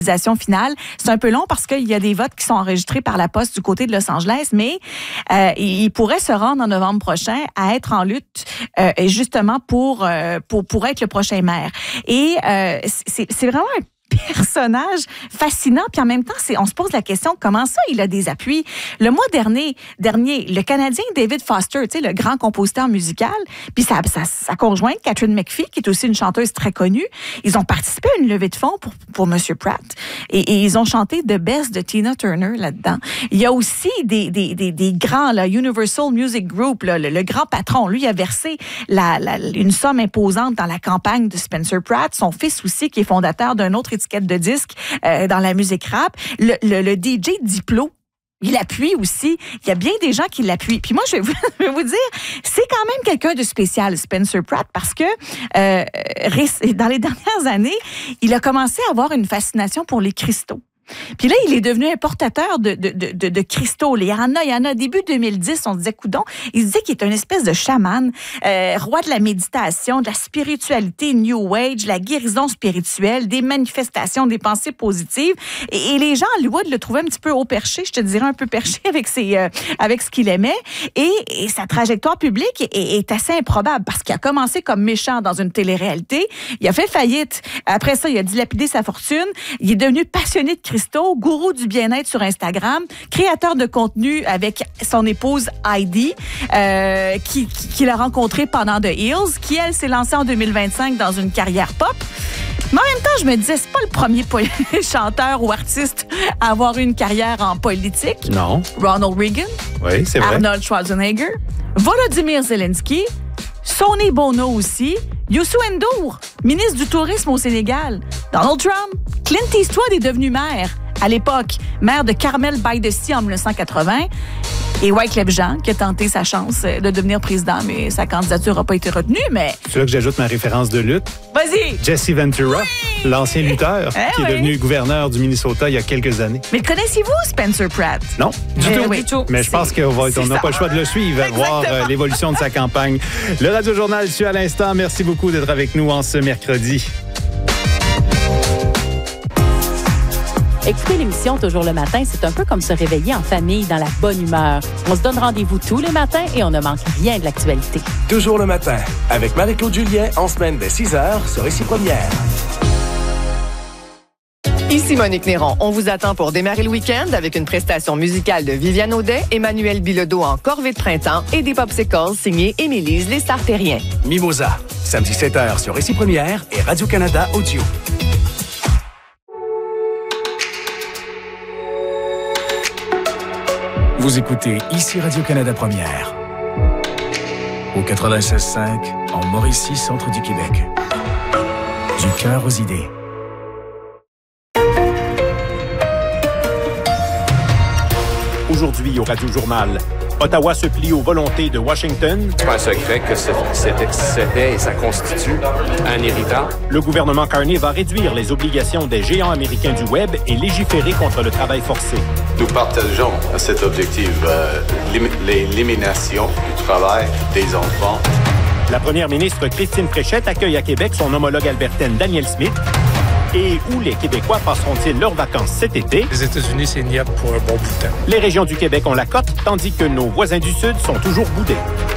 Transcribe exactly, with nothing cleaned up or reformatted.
finale. C'est un peu long parce qu'il y a des votes qui sont enregistrés par la poste du côté de Los Angeles, mais euh, il pourrait se rendre en novembre prochain à être en lutte euh, justement pour, euh, pour, pour être le prochain maire. Et euh, c'est, c'est vraiment un personnage fascinant, puis en même temps, c'est, on se pose la question, comment ça, il a des appuis? Le mois dernier, dernier le Canadien David Foster, tu sais, le grand compositeur musical, puis sa, sa, sa conjointe, Catherine McPhee, qui est aussi une chanteuse très connue, ils ont participé à une levée de fonds pour, pour M. Pratt, et, et ils ont chanté The Best de Tina Turner là-dedans. Il y a aussi des, des, des, des grands, là, Universal Music Group, là, le, le grand patron, lui, a versé la, la, une somme imposante dans la campagne de Spencer Pratt, son fils aussi, qui est fondateur d'un autre étiquette de disques euh, dans la musique rap. Le, le, le D J Diplo, il appuie aussi. Il y a bien des gens qui l'appuient. Puis moi, je vais vous, je vais vous dire, c'est quand même quelqu'un de spécial, Spencer Pratt, parce que euh, dans les dernières années, il a commencé à avoir une fascination pour les cristaux. Puis là, il est devenu importateur de, de, de, de cristaux. Il y en a, il y en a. Début deux mille dix, on se disait, coudon, il se disait qu'il est une espèce de chaman, euh, roi de la méditation, de la spiritualité New Age, la guérison spirituelle, des manifestations, des pensées positives. Et, et les gens à Hollywood le trouvaient un petit peu haut perché, je te dirais un peu perché avec ses, euh, avec ce qu'il aimait. Et, et sa trajectoire publique est, est assez improbable parce qu'il a commencé comme méchant dans une télé-réalité. Il a fait faillite. Après ça, il a dilapidé sa fortune. Il est devenu passionné de cristaux. Gourou du bien-être sur Instagram, créateur de contenu avec son épouse Heidi, euh, qui, qui, qui l'a rencontré pendant The Hills, qui, elle, s'est lancée en deux mille vingt-cinq dans une carrière pop. Mais en même temps, je me disais, c'est pas le premier po- chanteur ou artiste à avoir eu une carrière en politique. Non. Ronald Reagan. Oui, c'est vrai. Arnold Schwarzenegger. Volodymyr Zelensky. Sonny Bono aussi. Youssou N'Dour, ministre du Tourisme au Sénégal. Donald Trump. Clint Eastwood est devenu maire, à l'époque, maire de Carmel-by-the-Sea en dix-neuf cent quatre-vingts. Et Wyclef Jean, qui a tenté sa chance de devenir président, mais sa candidature n'a pas été retenue, mais... C'est là que j'ajoute ma référence de lutte. Vas-y! Jesse Ventura, oui! L'ancien lutteur, eh qui oui. est devenu gouverneur du Minnesota il y a quelques années. Mais connaissez-vous Spencer Pratt? Non, du eh tout. Oui. Mais je pense qu'on n'a pas le choix de le suivre, voir euh, l'évolution de sa campagne. Le Radio Journal suit à l'instant. Merci beaucoup d'être avec nous en ce mercredi. Écouter l'émission Toujours le matin, c'est un peu comme se réveiller en famille, dans la bonne humeur. On se donne rendez-vous tous les matins et on ne manque rien de l'actualité. Toujours le matin, avec Marie-Claude Julien, en semaine dès six heures sur Ici Première. Ici Monique Néron. On vous attend pour démarrer le week-end avec une prestation musicale de Viviane Audet, Emmanuel Bilodeau en corvée de printemps et des popsicles signés Émilise Les Sartériens. Mimosa, samedi sept heures sur Ici Première et Radio-Canada Audio. Vous écoutez Ici Radio-Canada Première. Au quatre-vingt-seize cinq, en Mauricie, centre du Québec. Du cœur aux idées. Aujourd'hui au Radio Journal, Ottawa se plie aux volontés de Washington. C'est pas un secret que c'était, c'était et ça constitue un irritant. Le gouvernement Carney va réduire les obligations des géants américains du Web et légiférer contre le travail forcé. Nous partageons cet objectif, euh, l'élimination du travail des enfants. La première ministre Christine Fréchette accueille à Québec son homologue albertaine Danielle Smith. Et où les Québécois passeront-ils leurs vacances cet été? Les États-Unis, c'est niable pour un bon bout de temps. Les régions du Québec ont la cote, tandis que nos voisins du Sud sont toujours boudés.